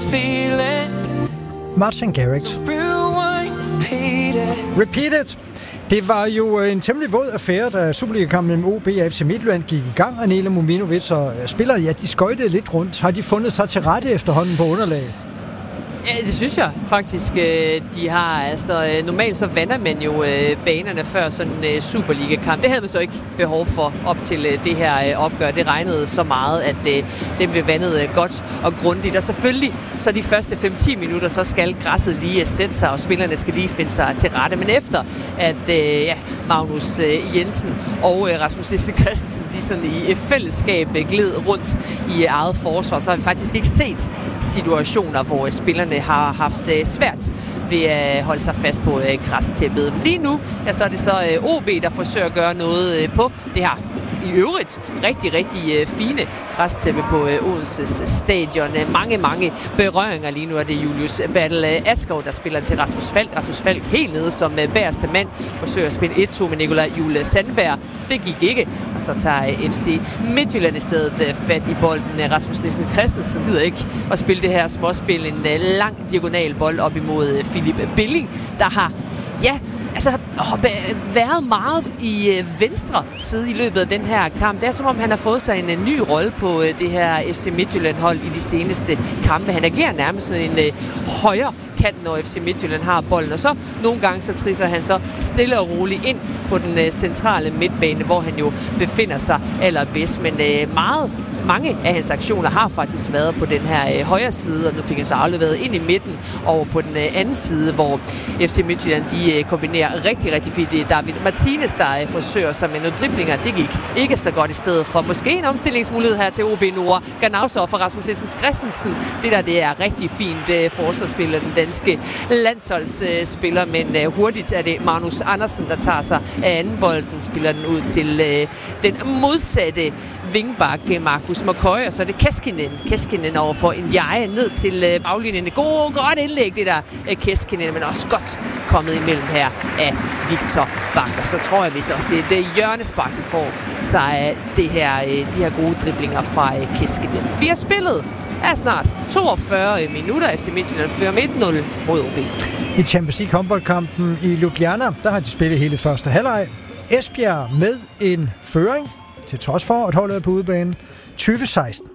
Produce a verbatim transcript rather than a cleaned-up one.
this feeling. Martin Garrix. Rewind, repeat it. Repeat it. Det var jo en temmelig våd affære, da Superliga-kampen mellem O B og F C Midtjylland gik i gang, og Nele Muminovic og spillerne, ja, de skøjtede lidt rundt. Har de fundet sig til rette efterhånden på underlaget? Ja, det synes jeg faktisk, de har. Altså, normalt så vander man jo banerne før sådan en Superliga-kamp. Det havde man så ikke behov for op til det her opgør. Det regnede så meget, at det blev vandet godt og grundigt. Og selvfølgelig, så de første fem til ti minutter, så skal græsset lige sætte sig, og spillerne skal lige finde sig til rette. Men efter, at ja, Magnus Jensen og Rasmus Nielsen Christensen, de sådan i fællesskab gled rundt i eget forsvar, så har vi faktisk ikke set situationer, hvor spillerne har haft svært ved at holde sig fast på græstæppet. Lige nu, ja, så er det så O B, der forsøger at gøre noget på det her i øvrigt rigtig, rigtig fine græstæppe på Odenses stadion. Mange, mange berøringer lige nu er det Julius Battle Askov, der spiller til Rasmus Falk. Rasmus Falk helt nede som bagerste mand, forsøger at spille et to med Nikolaj Jule Sandberg. Det gik ikke, og så tager F C Midtjylland i stedet fat i bolden. Rasmus Nielsen Christensen gider ikke at spille det her småspil. En lang diagonal bold op imod Philip Billing, der har, ja, altså har været meget i venstre side i løbet af den her kamp. Det er som om, han har fået sig en ny rolle på det her F C Midtjylland-hold i de seneste kampe. Han agerer nærmest sådan en højre kant, når F C Midtjylland har bolden, og så nogle gange så trisser han så stille og roligt ind på den centrale midtbane, hvor han jo befinder sig allerbedst, men meget mange af hans aktioner har faktisk været på den her øh, højre side, og nu fik han så afleveret ind i midten over på den øh, anden side, hvor F C Midtjylland de øh, kombinerer rigtig, rigtig fint. Det er David Martinez, der øh, forsøger sig med nogle driblinger. Det gik ikke så godt i stedet for. Måske en omstillingsmulighed her til O B Nord. Ganausov for Rasmus Nielsen Christensen. Det der, det er rigtig fint øh, forsvarsspiller, den danske landsholdsspiller, øh, men øh, hurtigt er det Magnus Andersen, der tager sig af anden bolden, spiller den ud til øh, den modsatte vingbak, Markus McCoy, og så er det Keskinen. Keskinen over for Ndiaye ned til øh, baglinjen. God, godt indlæg, det der øh, Keskinen, men også godt kommet imellem her af Victor Bak. Og så tror jeg vist også, det er det hjørnespark, de får, så er det her, øh, de her gode driblinger fra øh, Keskinen. Vi har spillet er snart toogfyrre minutter. F C Midtjylland fører med et nul mod O B. I Champions League håndboldkampen i Ljubljana, der har de spillet hele første halvleg. Esbjerg med en føring, til trods for at holdet er på udebane, tyve seksten.